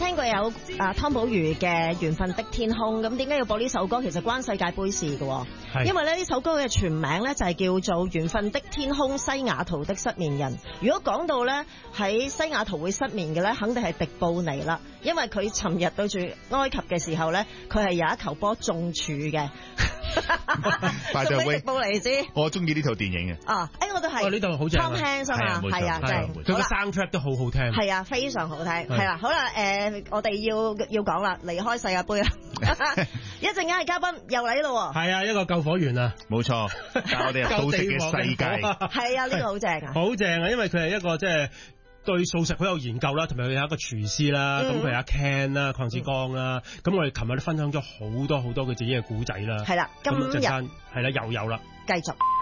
聽過有湯寶如嘅《緣分的天空》，咁點解要播呢首歌？其實關世界盃事嘅，因為咧呢首歌嘅全名咧就係叫做《緣分的天空》，西雅圖的失眠人。如果講到咧喺西雅圖會失眠嘅咧，肯定係迪布尼啦，因為佢尋日對住埃及嘅時候咧，佢係有一球波中柱嘅。送俾迪布尼知， 我中意呢套電影嘅。 我都係。 呢度好正。 Tom Hanks 啊嘛，係啊， 佢個 soundtrack 都好好聽。 係啊，非常好聽。係啦，好啦，我哋要講啦，離開世界盃啊！一陣間係嘉賓又嚟咯。係啊，一個救火員啊， 冇錯，帶我哋入素食嘅世界。 係啊，呢個好正啊！ 好正啊，因為佢係一個即係對素食好有研究啦，同埋佢有一個廚師啦，咁佢阿 Ken 啦、鄺志剛啦，咁我哋琴日都分享咗好多佢自己嘅故仔啦。 係啦，今日係啦，又有啦， 繼續。